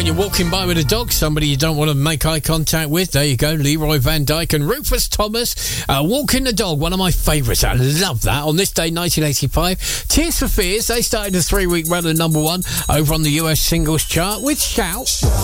when you're walking by with a dog, somebody you don't want to make eye contact with, there you go, Leroy Van Dyke and Rufus Thomas, Walking the Dog, one of my favourites. I love that. On this day, 1985, Tears for Fears, they started a 3-week run at number 1 over on the US singles chart with Shout.